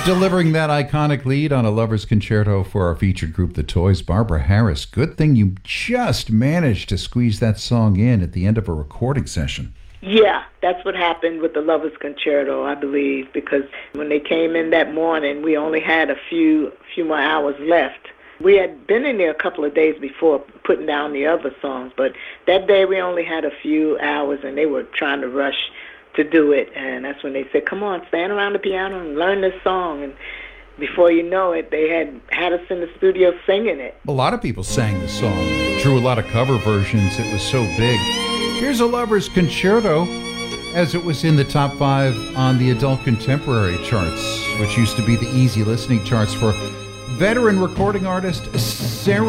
Delivering that iconic lead on a lover's concerto for our featured group, The Toys, Barbara Harris. Good thing you just managed to squeeze that song in at the end of a recording session. Yeah, that's what happened with the Lover's Concerto, I believe, because when they came in that morning, we only had a few more hours left. We had been in there a couple of days before putting down the other songs, but that day we only had a few hours, and they were trying to rush to do it, and that's when they said, come on, stand around the piano and learn this song. And before you know it, they had us in the studio singing it. A lot of people sang the song. It drew a lot of cover versions. It was so big. Here's a Lover's Concerto, as it was in the top 5 on the adult contemporary charts, which used to be the easy listening charts for veteran recording artist Sarah